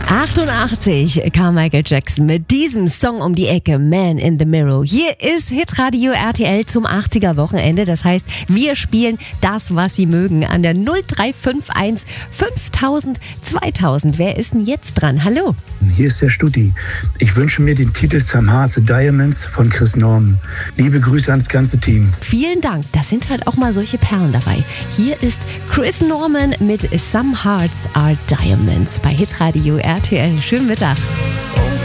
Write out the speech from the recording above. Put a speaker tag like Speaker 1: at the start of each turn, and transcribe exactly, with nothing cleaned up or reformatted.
Speaker 1: achtundachtzig kam Michael Jackson mit diesem Song um die Ecke, Man in the Mirror. Hier ist Hitradio R T L zum achtziger Wochenende. Das heißt, wir spielen das, was Sie mögen, an der null drei fünf eins fünftausend zweitausend. Wer ist denn jetzt dran? Hallo.
Speaker 2: Hier ist der Studi. Ich wünsche mir den Titel Some Hearts and Diamonds von Chris Norman. Liebe Grüße ans ganze Team.
Speaker 1: Vielen Dank. Das sind halt auch mal solche Perlen dabei. Hier ist Chris Norman mit Some Hearts Are Diamonds bei Hitradio R T L. Schönen Mittag.